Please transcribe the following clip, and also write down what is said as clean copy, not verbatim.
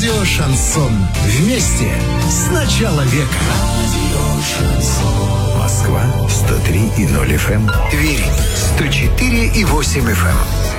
Радио «Шансон». Вместе с начала века. Москва 103,0 FM. Тверь 104,8 FM.